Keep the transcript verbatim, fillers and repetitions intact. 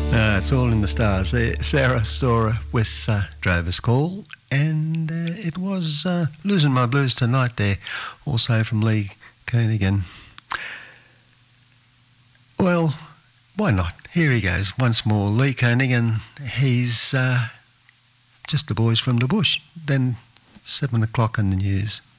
Uh, it's all in the stars. Uh, Sarah Storer with uh, Drover's Call, and uh, it was uh, Losing My Blues Tonight there, also from Lee Kernaghan. Well, why not? Here he goes once more. Lee Kernaghan, he's uh, just the boys from the bush. Then seven o'clock in the news.